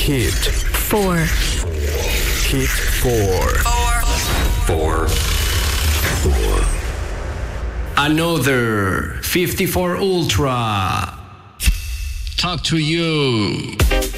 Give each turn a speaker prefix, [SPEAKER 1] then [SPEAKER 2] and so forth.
[SPEAKER 1] Hit
[SPEAKER 2] 4.
[SPEAKER 1] Hit 4.
[SPEAKER 3] Another 54 Ultra. Talk to you.